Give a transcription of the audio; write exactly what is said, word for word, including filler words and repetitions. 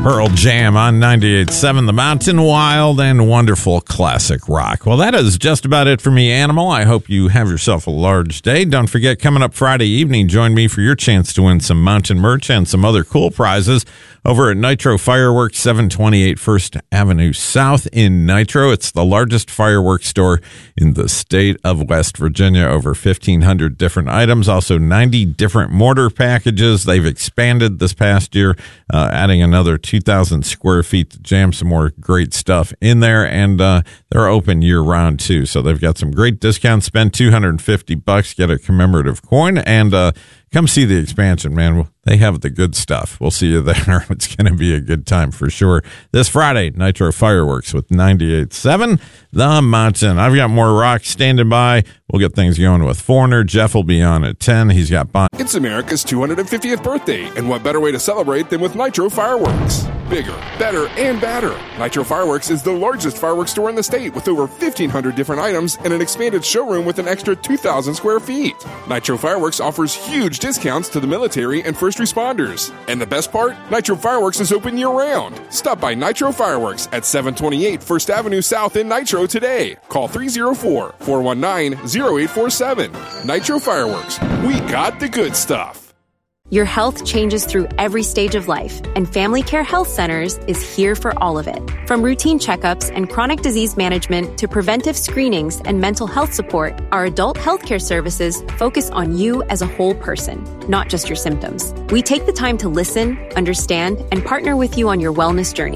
Pearl Jam on ninety-eight point seven, The Mountain, wild and wonderful classic rock. Well, that is just about it for me, Animal. I hope you have yourself a large day. Don't forget, coming up Friday evening, join me for your chance to win some mountain merch and some other cool prizes over at Nitro Fireworks, seven twenty-eight First Avenue South in Nitro. It's the largest fireworks store in the state of West Virginia. Over fifteen hundred different items, also ninety different mortar packages. They've expanded this past year, uh, adding another two thousand square feet to jam some more great stuff in there. And uh, they're open year round, too. So they've got some great discounts. Spend two hundred fifty bucks, get a commemorative coin, and uh, come see the expansion, man. They have the good stuff. We'll see you there. It's going to be a good time for sure. This Friday, Nitro Fireworks with ninety-eight point seven, The Mountain. I've got more rock standing by. We'll get things going with Foreigner. Jeff will be on at ten. He's got Bon. It's America's two hundred fiftieth birthday, and what better way to celebrate than with Nitro Fireworks? Bigger, better, and badder. Nitro Fireworks is the largest fireworks store in the state with over fifteen hundred different items and an expanded showroom with an extra two thousand square feet. Nitro Fireworks offers huge discounts to the military and first responders. And the best part? Nitro Fireworks is open year-round. Stop by Nitro Fireworks at seven twenty-eight First Avenue South in Nitro today. Call three oh four, four one nine, oh eight four seven. Nitro Fireworks. We got the good stuff. Your health changes through every stage of life, and Family Care Health Centers is here for all of it. From routine checkups and chronic disease management to preventive screenings and mental health support, our adult healthcare services focus on you as a whole person, not just your symptoms. We take the time to listen, understand, and partner with you on your wellness journey.